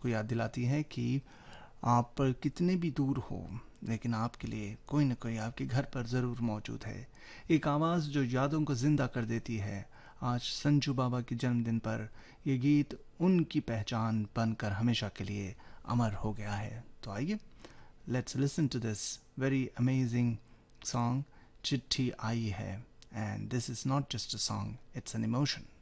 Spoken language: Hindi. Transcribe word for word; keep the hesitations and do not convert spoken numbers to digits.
आपको याद दिलाती है कि आप कितने भी दूर हो, लेकिन आपके लिए कोई न कोई आपके घर पर ज़रूर मौजूद है। एक आवाज़ जो यादों को ज़िंदा कर देती है। आज संजू बाबा के जन्मदिन पर ये गीत उनकी पहचान बनकर हमेशा के लिए अमर हो गया है। तो आइए, let's listen to this very amazing song, चिट्ठी आई है। And this is not just a song, it's an emotion.